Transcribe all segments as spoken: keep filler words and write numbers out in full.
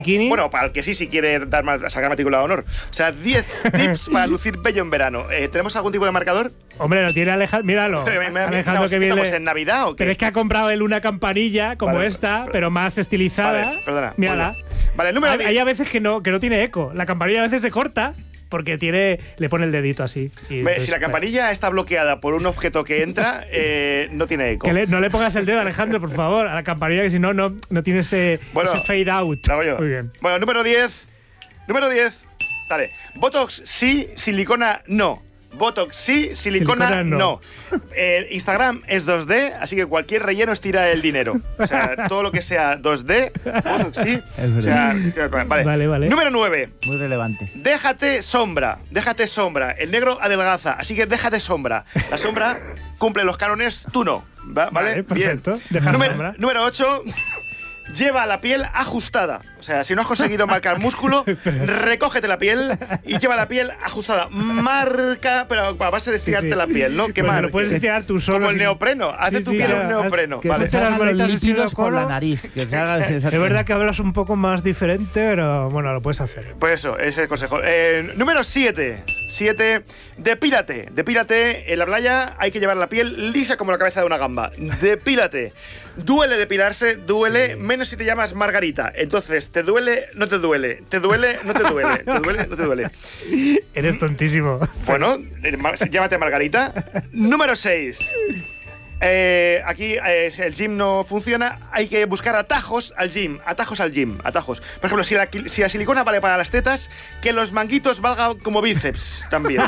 Bueno, para el que sí, si quiere dar más, sacar matrícula de honor. O sea, diez tips para lucir bello en verano. Eh, ¿Tenemos algún tipo de marcador? Hombre, lo tiene Alejandro. Míralo. Alejandro, ¿Estamos, que viene. ¿Estamos en Navidad o qué? Pero es que ha comprado él una campanilla como vale, esta, pero más estilizada. Vale, perdona. Mírala. Vale, el número hay, hay a veces que no, que no tiene eco. La campanilla a veces se corta porque tiene, le pone el dedito así. Y entonces, si la campanilla vale. está bloqueada por un objeto que entra, eh, no tiene eco. Que le, no le pongas el dedo, Alejandro, por favor, a la campanilla, que si no, no, no tiene ese, bueno, ese fade out. Yo. Muy bien. Bueno, número diez. Número diez. Dale. Botox sí, silicona no. Botox sí, silicona, silicona no. no. Eh, Instagram es dos D, así que cualquier relleno estira el dinero. O sea, todo lo que sea dos D, Botox sí. O sea, vale. Vale, vale. Número nueve. Muy relevante. Déjate sombra, déjate sombra. El negro adelgaza, así que déjate sombra. La sombra cumple los cánones, tú no. ¿Vale? Vale, perfecto. Bien. Número, número ocho. Lleva la piel ajustada. O sea, si no has conseguido marcar músculo, recógete la piel y lleva la piel ajustada. Marca, pero a base de estirarte sí, sí. la piel, ¿no? ¿Qué pues más? Lo puedes estirar tú solo. Como el neopreno. Hazte sí, tu sí, piel claro, un neopreno. Que vale. se las bolitas líquidos con la nariz. Que se haga es verdad que hablas un poco más diferente, pero bueno, lo puedes hacer. Pues eso, ese es el consejo. Eh, número siete. siete. Depílate. Depílate. En la playa hay que llevar la piel lisa como la cabeza de una gamba. Depílate. Duele depilarse, duele, sí. menos si te llamas Margarita. Entonces, ¿te duele? No te duele. ¿Te duele? No te duele. ¿Te duele? No te duele. Eres tontísimo. Bueno, llámate Margarita. Número seis. Eh, aquí eh, el gym no funciona, hay que buscar atajos al gym, atajos al gym, atajos. Por ejemplo, si la, si la silicona vale para las tetas, que los manguitos valgan como bíceps también.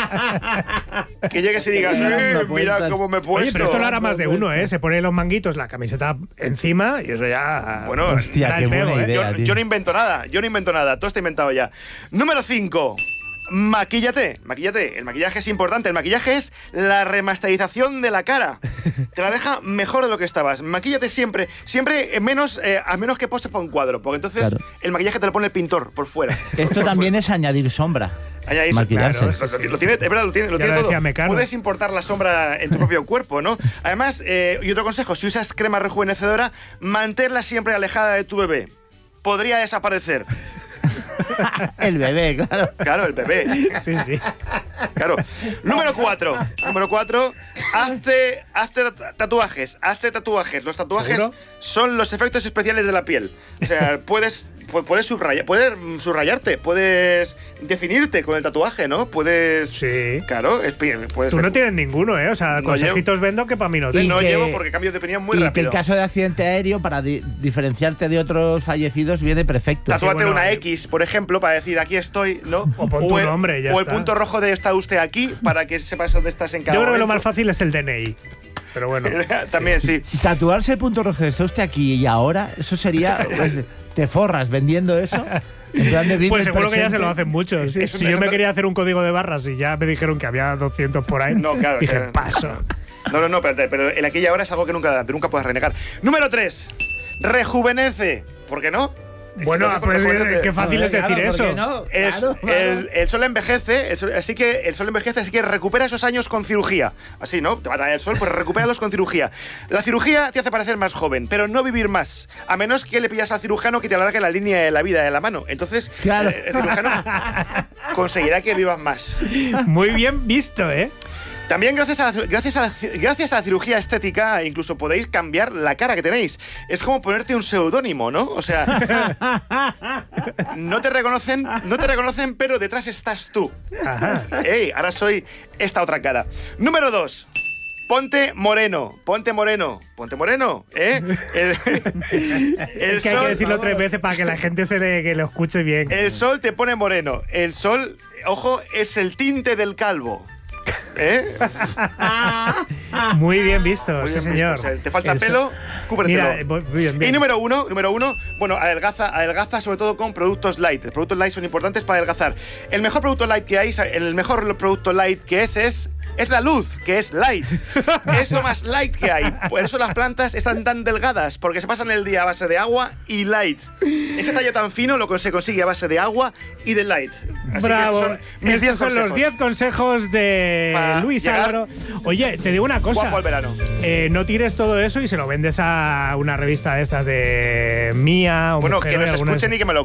Que llegues y digas, eh, mira cómo me he puesto. Oye, pero esto lo hará más de uno, ¿eh? Se pone los manguitos, la camiseta encima y eso ya… Bueno, hostia, qué pego, buena ¿eh? idea, yo, yo no invento nada, yo no invento nada, todo está inventado ya. Número cinco. Maquíllate, maquíllate. El maquillaje es importante. El maquillaje es la remasterización de la cara. Te la deja mejor de lo que estabas. Maquíllate siempre, siempre menos, eh, a menos que poses para un cuadro, porque entonces claro. el maquillaje te lo pone el pintor por fuera. Esto por también fuera. es añadir sombra. Allá Maquillarse. claro, lo, lo, lo tiene, es verdad, lo tiene, lo tiene todo. Mecano. Puedes importar la sombra en tu propio cuerpo, ¿no? Además, eh, y otro consejo, si usas crema rejuvenecedora, manténla siempre alejada de tu bebé. Podría desaparecer. El bebé, claro. Claro, el bebé. Sí, sí. Claro. Número cuatro. Número cuatro. Hazte, hazte tatuajes. Hazte tatuajes. Los tatuajes ¿Seguro? son los efectos especiales de la piel. O sea, puedes, puedes, subrayar, puedes subrayarte, puedes definirte con el tatuaje, ¿no? Puedes… Sí. Claro. Es, puedes Tú no tienes ninguno, ¿eh? O sea, no consejitos llevo, vendo que para mí no tengo. Y no que, llevo porque cambio de opinión muy y rápido. Que el caso de accidente aéreo, para di diferenciarte de otros fallecidos, viene perfecto. Tatúate sí, bueno, una X, por ejemplo, para decir aquí estoy, ¿no? O pon tu o el, nombre, ya O está. el punto rojo de está usted aquí, para que sepas dónde estás en cada Yo creo momento. que lo más fácil es el D N I. Pero bueno. También, sí. sí. Tatuarse el punto rojo de está usted aquí y ahora, eso sería… pues, te forras vendiendo eso. Pues seguro que ya se lo hacen muchos. Sí, si yo me quería hacer un código de barras y ya me dijeron que había doscientos por ahí, no, claro, dije, claro. paso. No, no, no, pero, pero el aquí y ahora es algo que nunca, nunca puedes renegar. Número tres. Rejuvenece. ¿Por qué no? Bueno, pues qué fácil es decir claro, eso. No? Es, claro, claro. El, el sol envejece, el sol, así que el sol envejece, así que recupera esos años con cirugía. Así, ¿no? Te va a traer el sol, pues recupéralos con cirugía. La cirugía te hace parecer más joven, pero no vivir más. A menos que le pillas al cirujano que te alargue la línea de la vida de la mano. Entonces, claro. el, el cirujano conseguirá que vivas más. Muy bien visto, ¿eh? También gracias a, la, gracias, a la, gracias a la cirugía estética incluso podéis cambiar la cara que tenéis. Es como ponerte un seudónimo, ¿no? O sea, no te reconocen, no te reconocen, pero detrás estás tú. Ajá. Ey, ahora soy esta otra cara. Número dos. Ponte moreno, ponte moreno, ponte moreno, ¿eh? El, el es que sol, hay que decirlo vamos. tres veces para que la gente se le, que lo escuche bien. El sol te pone moreno. El sol, ojo, es el tinte del calvo. ¿Eh? Muy bien visto, Muy sí bien señor. visto. O sea, te falta El pelo, cúbretelo. Mira, muy bien, bien. Y número uno, número uno, bueno, adelgaza, adelgaza sobre todo con productos light. Los productos light son importantes para adelgazar. El mejor producto light que hay, el mejor producto light que es, es, es la luz, que es light. Es lo más light que hay. Por eso las plantas están tan delgadas, porque se pasan el día a base de agua y light. Ese tallo tan fino lo se consigue a base de agua y de light. Así Bravo. Que estos son, mis estos son los diez consejos de para Luis llegar Álvaro. Oye, te digo una cosa. guapo al verano. Eh, no tires todo eso y se lo vendes a una revista de estas de Mía o Bueno, Mujer, que nos alguna de escuchen esas. y que me lo